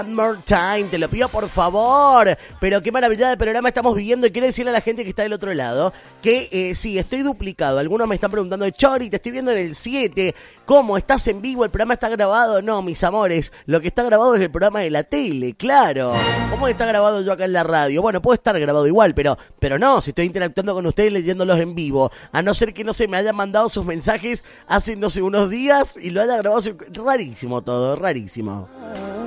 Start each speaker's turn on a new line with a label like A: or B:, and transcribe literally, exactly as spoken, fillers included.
A: One more time, te lo pido por favor. Pero qué maravilla de programa estamos viviendo. Y quiero decirle a la gente que está del otro lado que eh, sí, estoy duplicado. Algunos me están preguntando, Chori, te estoy viendo en el siete. ¿Cómo? ¿Estás en vivo? ¿El programa está grabado? No, mis amores, lo que está grabado es el programa de la tele, claro. ¿Cómo está grabado yo acá en la radio? Bueno, puede estar grabado igual, pero, pero no, si estoy interactuando con ustedes leyéndolos en vivo. A no ser que no se me hayan mandado sus mensajes hace, no sé, unos días y lo haya grabado. Rarísimo todo, rarísimo.